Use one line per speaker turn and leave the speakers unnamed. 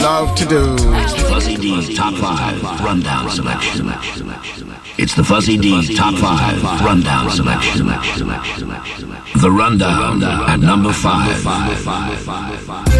love to do.
It's the Fuzzy D's Top 5 Rundown Selection. It's the Fuzzy D's Top 5 Rundown Selection. The Rundown at number 5.